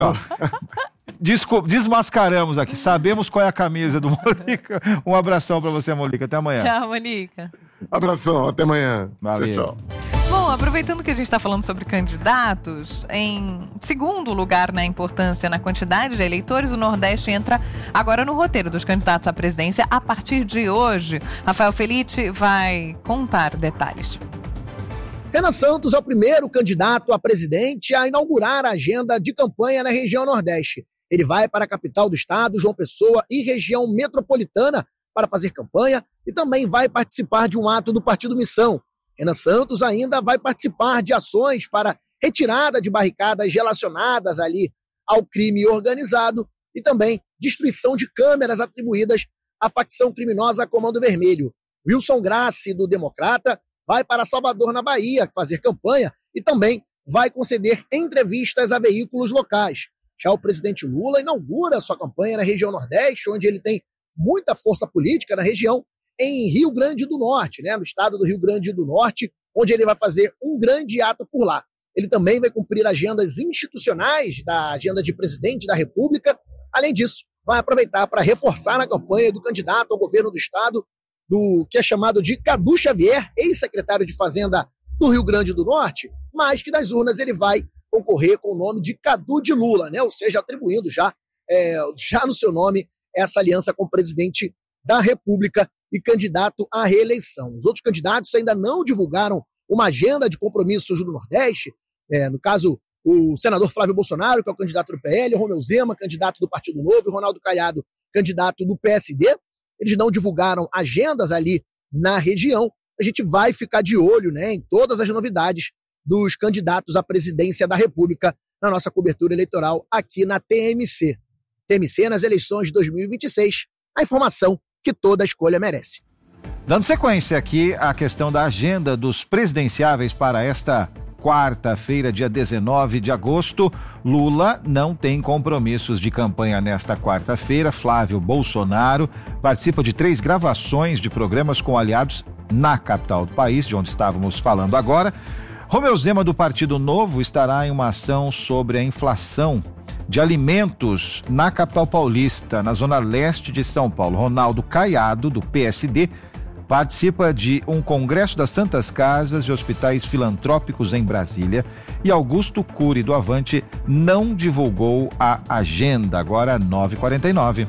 Desmascaramos aqui. Sabemos qual é a camisa do Molica. Um abração pra você, Molica. Até amanhã. Tchau, Molica. Abração, até amanhã. Valeu. Tchau. Bom, aproveitando que a gente está falando sobre candidatos, em segundo lugar na importância na quantidade de eleitores, o Nordeste entra agora no roteiro dos candidatos à presidência a partir de hoje. Rafael Felitti vai contar detalhes. Renan Santos é o primeiro candidato a presidente a inaugurar a agenda de campanha na região Nordeste. Ele vai para a capital do estado, João Pessoa, e região metropolitana para fazer campanha e também vai participar de um ato do Partido Missão. Renan Santos ainda vai participar de ações para retirada de barricadas relacionadas ali ao crime organizado e também destruição de câmeras atribuídas à facção criminosa Comando Vermelho. Wilson Grassi, do Democrata, vai para Salvador, na Bahia, fazer campanha e também vai conceder entrevistas a veículos locais. Já o presidente Lula inaugura sua campanha na região Nordeste, onde ele tem muita força política na região, em Rio Grande do Norte, no estado do Rio Grande do Norte, onde ele vai fazer um grande ato por lá. Ele também vai cumprir agendas institucionais da agenda de presidente da República. Além disso, vai aproveitar para reforçar na campanha do candidato ao governo do estado, do que é chamado de Cadu Xavier, ex-secretário de Fazenda do Rio Grande do Norte, mas que nas urnas ele vai concorrer com o nome de Cadu de Lula, ou seja, atribuindo já no seu nome essa aliança com o presidente da República e candidato à reeleição. Os outros candidatos ainda não divulgaram uma agenda de compromissos do Nordeste, no caso, o senador Flávio Bolsonaro, que é o candidato do PL, o Romeu Zema, candidato do Partido Novo, e Ronaldo Caiado, candidato do PSD. Eles não divulgaram agendas ali na região. A gente vai ficar de olho em todas as novidades dos candidatos à presidência da República na nossa cobertura eleitoral aqui na TMC. TMC nas eleições de 2026, a informação que toda escolha merece. Dando sequência aqui à questão da agenda dos presidenciáveis para esta quarta-feira, dia 19 de agosto, Lula não tem compromissos de campanha nesta quarta-feira. Flávio Bolsonaro participa de 3 gravações de programas com aliados na capital do país, de onde estávamos falando agora. Romeu Zema, do Partido Novo, estará em uma ação sobre a inflação de alimentos na capital paulista, na zona leste de São Paulo. Ronaldo Caiado, do PSD, participa de um congresso das Santas Casas e Hospitais Filantrópicos em Brasília, e Augusto Cury, do Avante, não divulgou a agenda. Agora 9h49.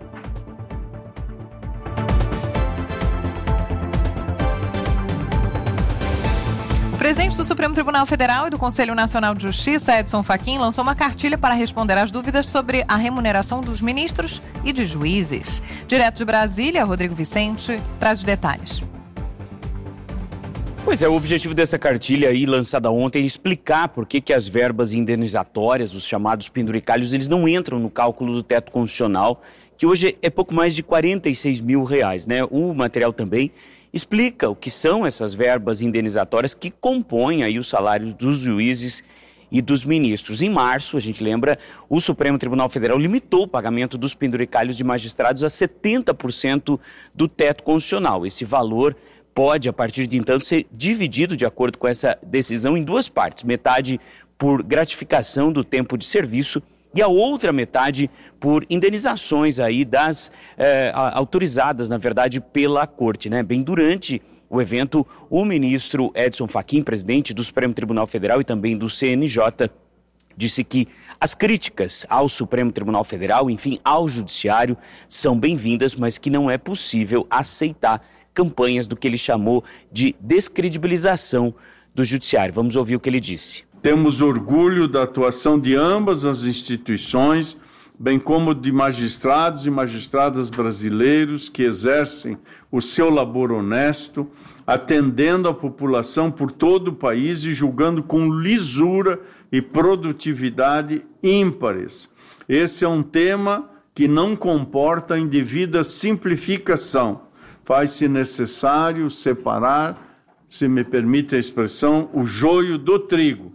O presidente do Supremo Tribunal Federal e do Conselho Nacional de Justiça, Edson Fachin, lançou uma cartilha para responder às dúvidas sobre a remuneração dos ministros e de juízes. Direto de Brasília, Rodrigo Vicente traz os detalhes. Pois é, o objetivo dessa cartilha aí, lançada ontem, é explicar por que as verbas indenizatórias, os chamados penduricalhos, eles não entram no cálculo do teto constitucional, que hoje é pouco mais de R$46 mil, O material também explica o que são essas verbas indenizatórias que compõem aí o salário dos juízes e dos ministros. Em março, a gente lembra, o Supremo Tribunal Federal limitou o pagamento dos penduricalhos de magistrados a 70% do teto constitucional. Esse valor pode, a partir de então, ser dividido, de acordo com essa decisão, em 2 partes. Metade por gratificação do tempo de serviço e a outra metade por indenizações aí autorizadas, na verdade, pela Corte, Bem, durante o evento, o ministro Edson Fachin, presidente do Supremo Tribunal Federal e também do CNJ, disse que as críticas ao Supremo Tribunal Federal, enfim, ao Judiciário, são bem-vindas, mas que não é possível aceitar campanhas do que ele chamou de descredibilização do Judiciário. Vamos ouvir o que ele disse. Temos orgulho da atuação de ambas as instituições, bem como de magistrados e magistradas brasileiros que exercem o seu labor honesto, atendendo a população por todo o país e julgando com lisura e produtividade ímpares. Esse é um tema que não comporta indevida simplificação. Faz-se necessário separar, se me permite a expressão, o joio do trigo.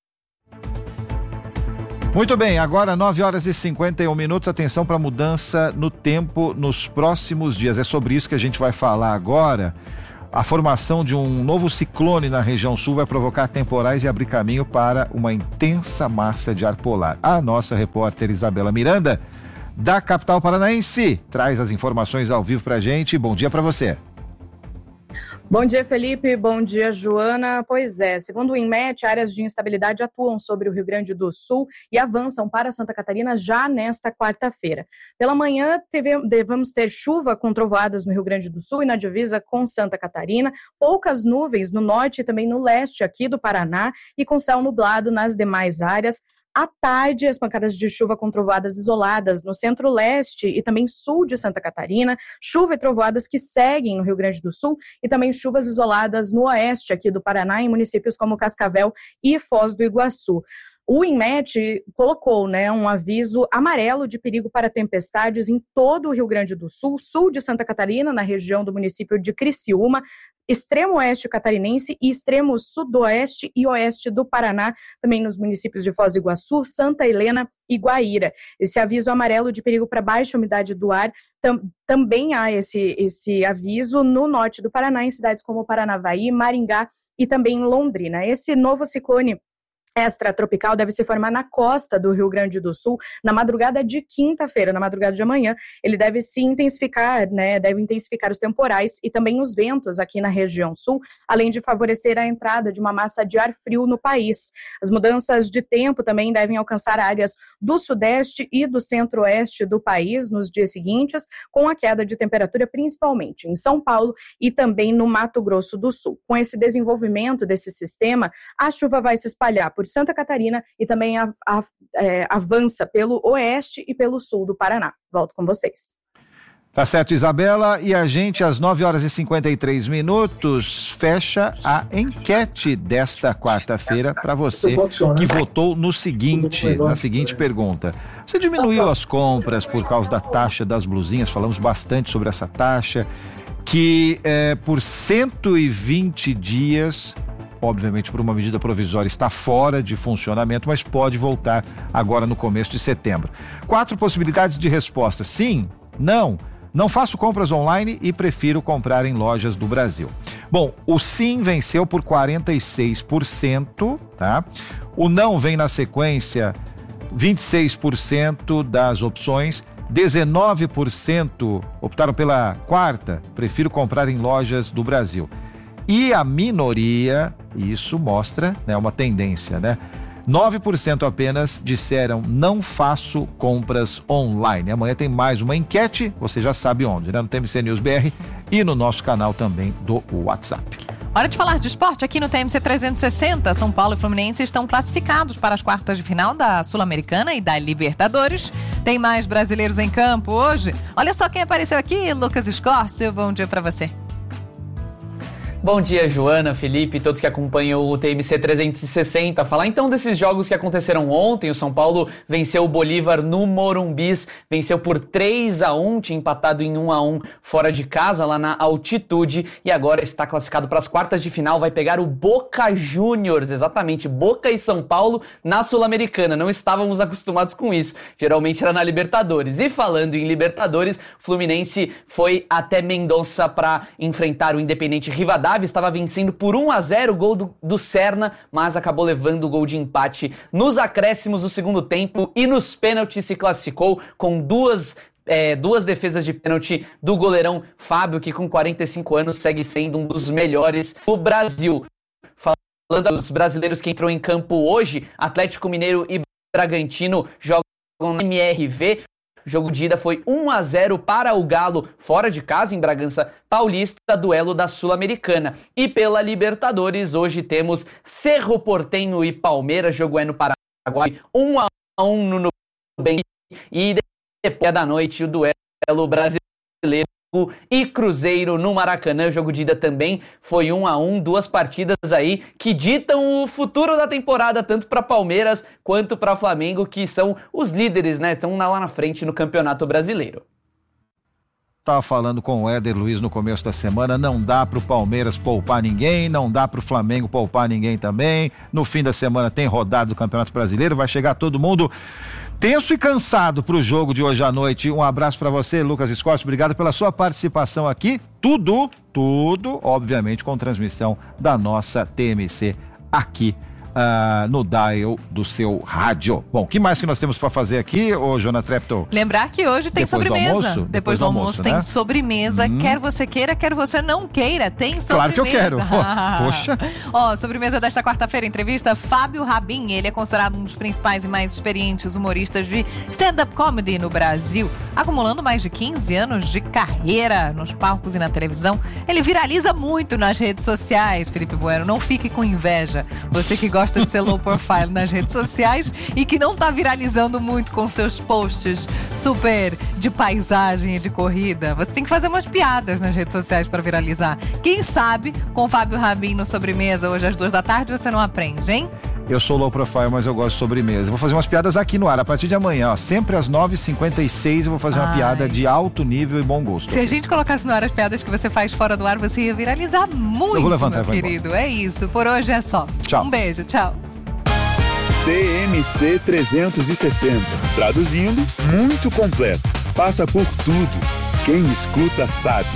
Muito bem, agora 9h51. Atenção para a mudança no tempo nos próximos dias. É sobre isso que a gente vai falar agora. A formação de um novo ciclone na região sul vai provocar temporais e abrir caminho para uma intensa massa de ar polar. A nossa repórter Isabela Miranda, da capital paranaense, traz as informações ao vivo pra gente. Bom dia para você. Bom dia, Felipe. Bom dia, Joana. Pois é, segundo o INMET, áreas de instabilidade atuam sobre o Rio Grande do Sul e avançam para Santa Catarina já nesta quarta-feira. Pela manhã, devemos ter chuva com trovoadas no Rio Grande do Sul e na divisa com Santa Catarina, poucas nuvens no norte e também no leste aqui do Paraná e com céu nublado nas demais áreas. À tarde, as pancadas de chuva com trovoadas isoladas no centro-leste e também sul de Santa Catarina, chuva e trovoadas que seguem no Rio Grande do Sul e também chuvas isoladas no oeste aqui do Paraná, em municípios como Cascavel e Foz do Iguaçu. O INMET colocou um aviso amarelo de perigo para tempestades em todo o Rio Grande do Sul, sul de Santa Catarina, na região do município de Criciúma, extremo oeste catarinense e extremo sudoeste e oeste do Paraná, também nos municípios de Foz do Iguaçu, Santa Helena e Guaíra. Esse aviso amarelo de perigo para baixa umidade do ar, também há esse aviso no norte do Paraná, em cidades como Paranavaí, Maringá e também Londrina. Esse novo ciclone extratropical deve se formar na costa do Rio Grande do Sul na madrugada de quinta-feira, na madrugada de amanhã. Ele deve se intensificar, deve intensificar os temporais e também os ventos aqui na região sul, além de favorecer a entrada de uma massa de ar frio no país. As mudanças de tempo também devem alcançar áreas do sudeste e do centro-oeste do país nos dias seguintes, com a queda de temperatura principalmente em São Paulo e também no Mato Grosso do Sul. Com esse desenvolvimento desse sistema, a chuva vai se espalhar por Santa Catarina e também avança pelo oeste e pelo sul do Paraná. Volto com vocês. Tá certo, Isabela. E a gente, às 9h53, fecha a enquete desta quarta-feira para você que votou na seguinte pergunta. Você diminuiu as compras por causa da taxa das blusinhas? Falamos bastante sobre essa taxa, que por 120 dias... obviamente por uma medida provisória, está fora de funcionamento, mas pode voltar agora no começo de setembro. 4 possibilidades de resposta: sim, não faço compras online e prefiro comprar em lojas do Brasil. Bom, o sim venceu por 46%, tá? O não vem na sequência, 26% das opções, 19% optaram pela quarta, prefiro comprar em lojas do Brasil. E a minoria, isso mostra uma tendência, 9% apenas disseram não faço compras online. Amanhã tem mais uma enquete, você já sabe onde, no TMC News BR e no nosso canal também do WhatsApp. Hora de falar de esporte aqui no TMC 360. São Paulo e Fluminense estão classificados para as quartas de final da Sul-Americana e da Libertadores. Tem mais brasileiros em campo hoje. Olha só quem apareceu aqui, Lucas Escórcio. Bom dia para você. Bom dia, Joana, Felipe, todos que acompanham o TMC 360. Falar então desses jogos que aconteceram ontem. O São Paulo venceu o Bolívar no Morumbis, venceu por 3-1, tinha empatado em 1-1 fora de casa, lá na altitude, e agora está classificado para as quartas de final, vai pegar o Boca Juniors, exatamente, Boca e São Paulo na Sul-Americana. Não estávamos acostumados com isso, geralmente era na Libertadores. E falando em Libertadores, o Fluminense foi até Mendonça para enfrentar o Independente Rivadavia, estava vencendo por 1-0, o gol do Serna, mas acabou levando o gol de empate nos acréscimos do segundo tempo e nos pênaltis se classificou com duas defesas de pênalti do goleirão Fábio, que com 45 anos segue sendo um dos melhores do Brasil. Falando dos brasileiros que entrou em campo hoje, Atlético Mineiro e Bragantino jogam no MRV. O jogo de ida foi 1-0 para o Galo, fora de casa, em Bragança Paulista, duelo da Sul-Americana. E pela Libertadores, hoje temos Cerro Porteño e Palmeiras, jogo é no Paraguai, 1-1 no Nubank. E depois da noite, o duelo brasileiro e Cruzeiro no Maracanã. O jogo de ida também foi 1-1, duas partidas aí que ditam o futuro da temporada, tanto para Palmeiras quanto para Flamengo, que são os líderes, estão lá na frente no Campeonato Brasileiro. Estava falando com o Éder Luiz no começo da semana, não dá para o Palmeiras poupar ninguém, não dá para o Flamengo poupar ninguém também. No fim da semana tem rodada do Campeonato Brasileiro, vai chegar todo mundo Tenso e cansado pro jogo de hoje à noite. Um abraço para você, Lucas Escorcio. Obrigado pela sua participação aqui. Tudo, obviamente, com transmissão da nossa TMC aqui no dial do seu rádio. Bom, o que mais que nós temos para fazer aqui, ô Jona Treptow? Lembrar que hoje tem sobremesa. Depois do almoço tem sobremesa. Quer você queira, quer você não queira, tem sobremesa. Claro que eu quero. Poxa. Sobremesa desta quarta-feira, entrevista Fábio Rabin. Ele é considerado um dos principais e mais experientes humoristas de stand-up comedy no Brasil, acumulando mais de 15 anos de carreira nos palcos e na televisão. Ele viraliza muito nas redes sociais, Felipe Bueno. Não fique com inveja. Você que gosta de ser low profile nas redes sociais e que não tá viralizando muito com seus posts super de paisagem e de corrida. Você tem que fazer umas piadas nas redes sociais para viralizar. Quem sabe, com o Fábio Rabin no Sobremesa, hoje às 2h, você não aprende, hein? Eu sou low profile, mas eu gosto de sobremesa. Vou fazer umas piadas aqui no ar, a partir de amanhã, ó. Sempre às 9h56 eu vou fazer uma piada de alto nível e bom gosto. Se a gente colocasse no ar as piadas que você faz fora do ar, você ia viralizar muito, eu vou levantar, meu querido. É isso, por hoje é só. Tchau. Um beijo, tchau. TMC 360. Traduzindo, muito completo. Passa por tudo. Quem escuta sabe.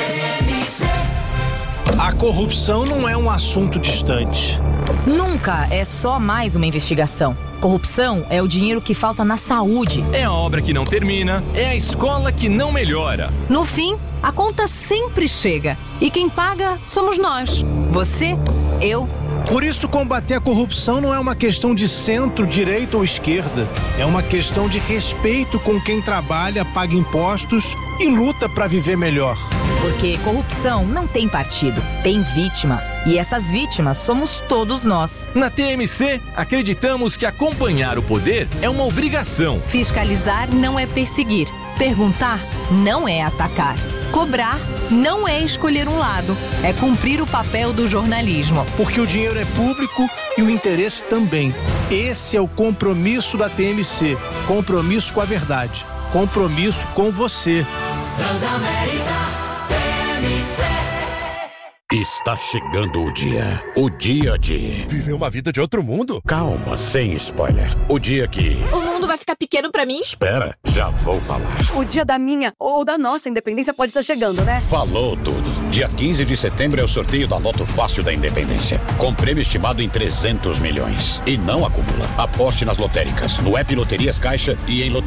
A corrupção não é um assunto distante. Nunca é só mais uma investigação. Corrupção é o dinheiro que falta na saúde. É a obra que não termina, é a escola que não melhora. No fim, a conta sempre chega. E quem paga somos nós. Você, eu. Por isso, combater a corrupção não é uma questão de centro, direita ou esquerda. É uma questão de respeito com quem trabalha, paga impostos e luta para viver melhor. Porque corrupção não tem partido, tem vítima. E essas vítimas somos todos nós. Na TMC, acreditamos que acompanhar o poder é uma obrigação. Fiscalizar não é perseguir. Perguntar não é atacar. Cobrar não é escolher um lado, é cumprir o papel do jornalismo. Porque o dinheiro é público e o interesse também. Esse é o compromisso da TMC. Compromisso com a verdade. Compromisso com você. Transamérica, TMC. Está chegando o dia de... Viver uma vida de outro mundo? Calma, sem spoiler. O dia que... O mundo vai ficar pequeno pra mim? Espera, já vou falar. O dia da minha ou da nossa independência pode estar chegando, né? Falou tudo. Dia 15 de setembro é o sorteio da Loto Fácil da Independência, com prêmio estimado em 300 milhões. E não acumula. Aposte nas lotéricas, no app Loterias Caixa e em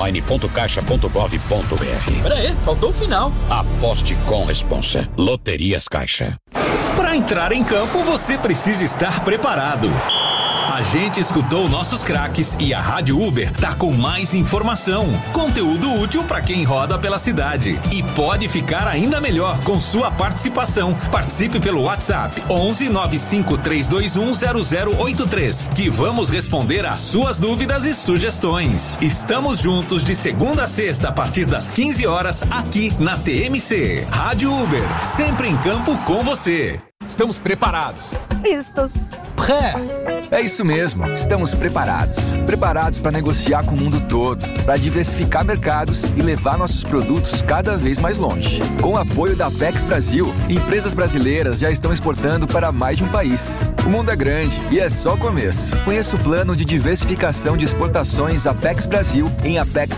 loteriasonline.caixa.gov.br. Peraí, faltou o final. Aposte com responsa. Loterias Caixa. Para entrar em campo, você precisa estar preparado. A gente escutou nossos craques e a Rádio Uber tá com mais informação, conteúdo útil para quem roda pela cidade. E pode ficar ainda melhor com sua participação. Participe pelo WhatsApp 11 95 321 0083, que vamos responder às suas dúvidas e sugestões. Estamos juntos de segunda a sexta a partir das 15 horas aqui na TMC. Rádio Uber, sempre em campo com você. Estamos preparados. Listos. É isso mesmo, estamos preparados. Preparados para negociar com o mundo todo, para diversificar mercados e levar nossos produtos cada vez mais longe. Com o apoio da Apex Brasil, empresas brasileiras já estão exportando para mais de um país. O mundo é grande e é só o começo. Conheça o plano de diversificação de exportações Apex Brasil em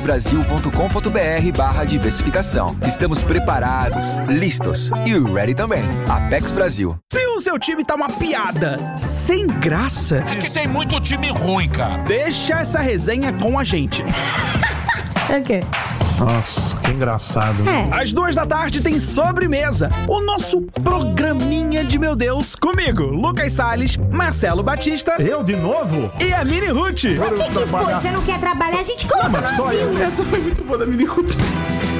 apexbrasil.com.br/diversificação. Estamos preparados, listos e ready também. Apex Brasil. Se o seu time tá uma piada, sem graça... É que tem muito time ruim, cara. Deixa essa resenha com a gente. O quê? Nossa, que engraçado. Às 2h tem Sobremesa, o nosso programinha de meu Deus, comigo, Lucas Salles, Marcelo Batista. Eu de novo? E a Mini Ruth. O que foi? Você não quer trabalhar? A gente coloca no asilo. Essa foi muito boa da Mini Ruth.